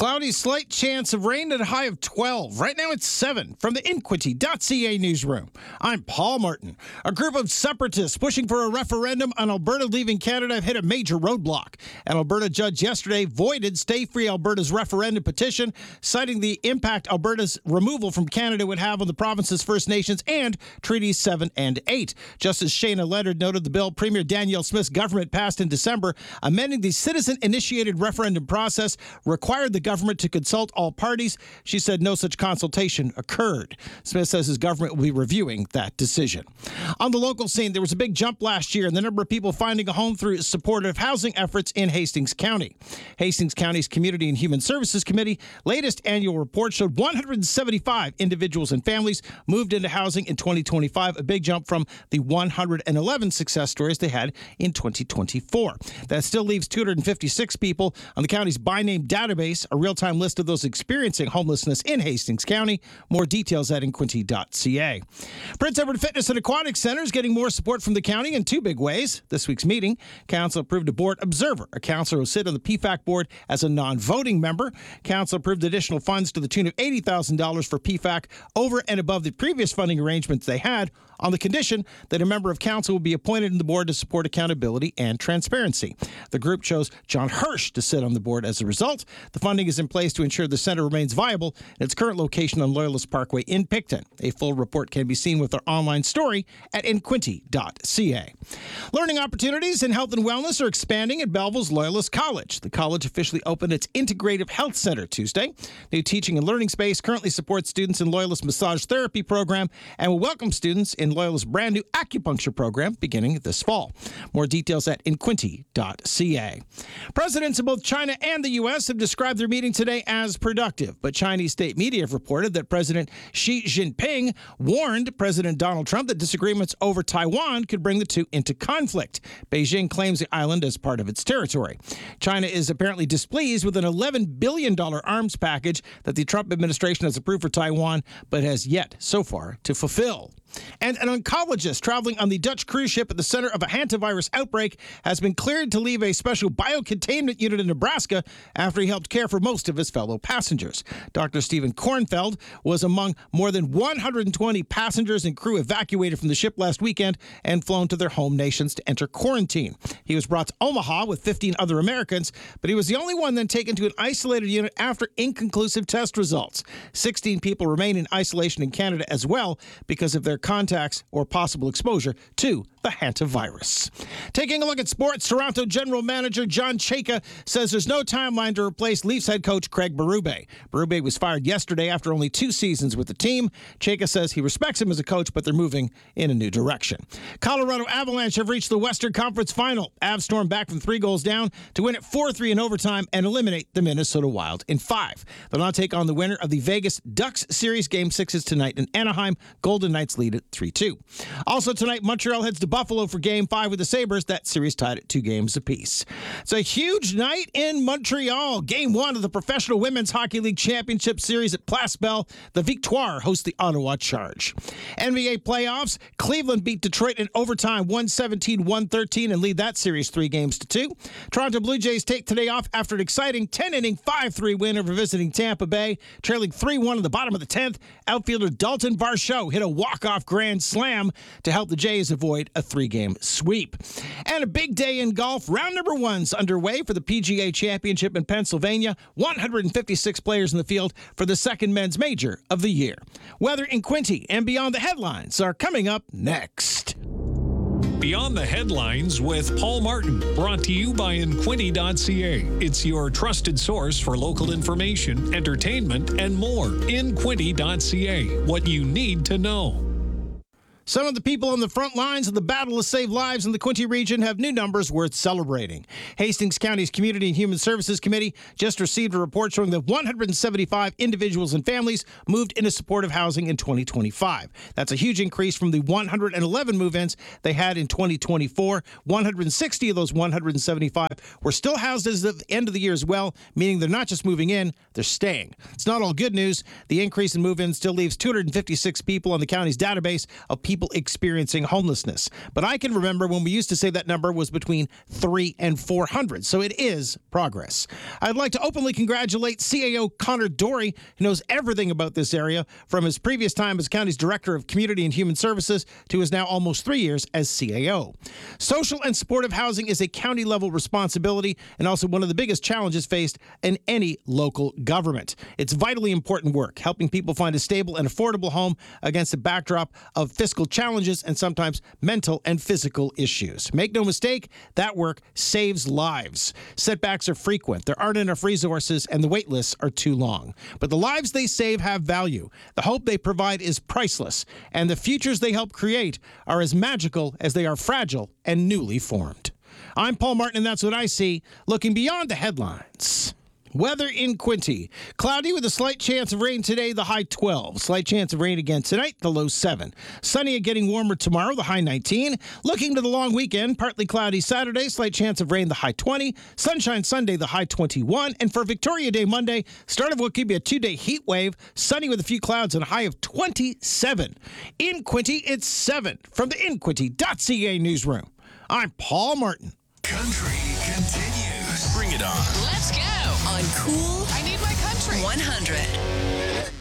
Cloudy, slight chance of rain at a high of 12. Right now it's 7. From the Inquity.ca newsroom, I'm Paul Martin. A group of separatists pushing for a referendum on Alberta leaving Canada have hit a major roadblock. An Alberta judge yesterday voided Stay Free Alberta's referendum petition, citing the impact Alberta's removal from Canada would have on the province's First Nations and Treaties 7 and 8. Justice Shayna Leonard noted the bill Premier Danielle Smith's government passed in December, amending the citizen-initiated referendum process, required the government to consult all parties. She said no such consultation occurred. Smith says his government will be reviewing that decision. On the local scene, there was a big jump last year in the number of people finding a home through supportive housing efforts in Hastings County. Hastings County's Community and Human Services Committee latest annual report showed 175 individuals and families moved into housing in 2025, a big jump from the 111 success stories they had in 2024. That still leaves 256 people on the county's by name database, a real-time list of those experiencing homelessness in Hastings County. More details at Inquity.ca. Prince Edward Fitness and Aquatic Center is getting more support from the county in two big ways. This week's meeting, Council approved a board observer, a councillor who will sit on the PFAC board as a non-voting member. Council approved additional funds to the tune of $80,000 for PFAC over and above the previous funding arrangements they had, on the condition that a member of council will be appointed in the board to support accountability and transparency. The group chose John Hirsch to sit on the board as a result. The funding is in place to ensure the center remains viable in its current location on Loyalist Parkway in Picton. A full report can be seen with our online story at Inquity.ca. Learning opportunities in health and wellness are expanding at Belleville's Loyalist College. The college officially opened its Integrative Health Center Tuesday. New teaching and learning space currently supports students in Loyalist Massage Therapy program and will welcome students in Loyalist's brand new acupuncture program beginning this fall. More details at Inquity.ca. Presidents of both China and the U.S. have described their meeting today as productive, but Chinese state media have reported that President Xi Jinping warned President Donald Trump that disagreements over Taiwan could bring the two into conflict. Beijing claims the island as part of its territory. China is apparently displeased with an $11 billion arms package that the Trump administration has approved for Taiwan, but has yet so far to fulfill. And an oncologist traveling on the Dutch cruise ship at the center of a hantavirus outbreak has been cleared to leave a special biocontainment unit in Nebraska after he helped care for most of his fellow passengers. Dr. Stephen Kornfeld was among more than 120 passengers and crew evacuated from the ship last weekend and flown to their home nations to enter quarantine. He was brought to Omaha with 15 other Americans, but he was the only one then taken to an isolated unit after inconclusive test results. 16 people remain in isolation in Canada as well because of their contacts or possible exposure to the hantavirus. Taking a look at sports, Toronto General Manager John Chayka says there's no timeline to replace Leafs head coach Craig Berube. Berube was fired yesterday after only 2 seasons with the team. Chayka says he respects him as a coach, but they're moving in a new direction. Colorado Avalanche have reached the Western Conference Final. Avs stormed back from 3 goals down to win it 4-3 in overtime and eliminate the Minnesota Wild in 5. They'll now take on the winner of the Vegas Ducks Series Game 6s tonight in Anaheim. Golden Knights lead at 3-2. Also tonight, Montreal heads to Buffalo for Game 5 with the Sabres. That series tied at 2 games apiece. It's a huge night in Montreal. Game 1 of the Professional Women's Hockey League Championship Series at Place Bell. The Victoire hosts the Ottawa Charge. NBA playoffs. Cleveland beat Detroit in overtime 117-113 and lead that series 3 games to 2. Toronto Blue Jays take today off after an exciting 10-inning 5-3 win over visiting Tampa Bay. Trailing 3-1 in the bottom of the 10th, outfielder Dalton Varsho hit a walk-off grand slam to help the Jays avoid a 3-game sweep. And a big day in golf. Round number 1's underway for the PGA Championship in Pennsylvania. 156 players in the field for the second men's major of the year. Weather in Quinte and beyond the headlines are coming up next. Beyond the Headlines with Paul Martin, brought to you by Inquity.ca. It's your trusted source for local information, entertainment, and more. Inquity.ca, what you need to know. Some of the people on the front lines of the battle to save lives in the Quinte region have new numbers worth celebrating. Hastings County's Community and Human Services Committee just received a report showing that 175 individuals and families moved into supportive housing in 2025. That's a huge increase from the 111 move-ins they had in 2024. 160 of those 175 were still housed as of the end of the year as well, meaning they're not just moving in, they're staying. It's not all good news. The increase in move-ins still leaves 256 people on the county's database of people people experiencing homelessness. But I can remember when we used to say that number was between 300 and 400. So it is progress. I'd like to openly congratulate CAO Connor Dory, who knows everything about this area from his previous time as county's Director of Community and Human Services to his now almost 3 years as CAO. Social and supportive housing is a county-level responsibility and also one of the biggest challenges faced in any local government. It's vitally important work, helping people find a stable and affordable home against a backdrop of fiscal challenges and sometimes mental and physical issues. Make no mistake, that work saves lives. Setbacks are frequent, there aren't enough resources, and the wait lists are too long. But the lives they save have value. The hope they provide is priceless, and the futures they help create are as magical as they are fragile and newly formed. I'm Paul Martin, and that's what I see, looking beyond the headlines. Weather in Quinte. Cloudy with a slight chance of rain today, the high 12. Slight chance of rain again tonight, the low 7. Sunny and getting warmer tomorrow, the high 19. Looking to the long weekend, partly cloudy Saturday, slight chance of rain, the high 20. Sunshine Sunday, the high 21. And for Victoria Day Monday, start of what could be a 2-day heat wave, sunny with a few clouds and a high of 27. In Quinte, it's 7. From the InQuinte.ca newsroom, I'm Paul Martin. Country continues. Bring it on. Let's go on Cool. I need my country. 100.